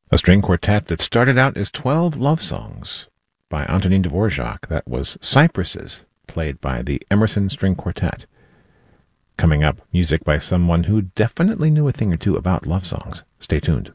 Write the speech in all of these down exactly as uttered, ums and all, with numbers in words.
A string quartet that started out as twelve love songs by Antonin Dvorak. That was Cypresses, played by the Emerson String Quartet. Coming up, music by someone who definitely knew a thing or two about love songs. Stay tuned.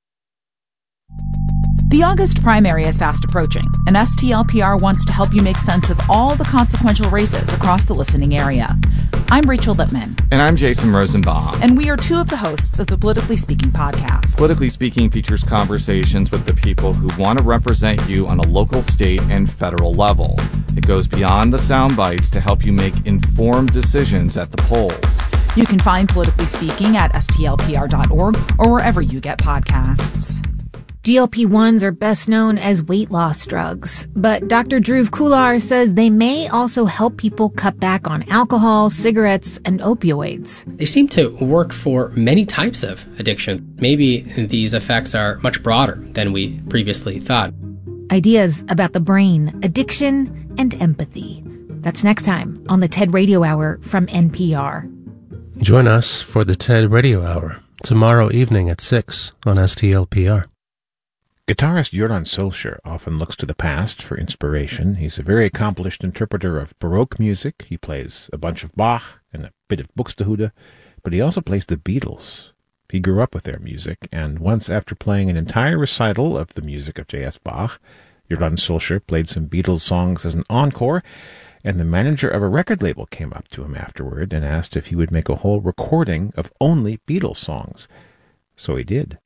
The August primary is fast approaching, and S T L P R wants to help you make sense of all the consequential races across the listening area. I'm Rachel Lippman. And I'm Jason Rosenbaum. And we are two of the hosts of the Politically Speaking podcast. Politically Speaking features conversations with the people who want to represent you on a local, state, and federal level. It goes beyond the sound bites to help you make informed decisions at the polls. You can find Politically Speaking at S T L P R dot org or wherever you get podcasts. G L P ones are best known as weight loss drugs, but Doctor Dhruv Kular says they may also help people cut back on alcohol, cigarettes, and opioids. They seem to work for many types of addiction. Maybe these effects are much broader than we previously thought. Ideas about the brain, addiction, and empathy. That's next time on the TED Radio Hour from N P R. Join us for the TED Radio Hour tomorrow evening at six on S T L P R. Guitarist Göran Solskjaer often looks to the past for inspiration. He's a very accomplished interpreter of Baroque music. He plays a bunch of Bach and a bit of Buxtehude, but he also plays the Beatles. He grew up with their music, and once after playing an entire recital of the music of J S. Bach, Göran Solskjaer played some Beatles songs as an encore, and the manager of a record label came up to him afterward and asked if he would make a whole recording of only Beatles songs. So he did.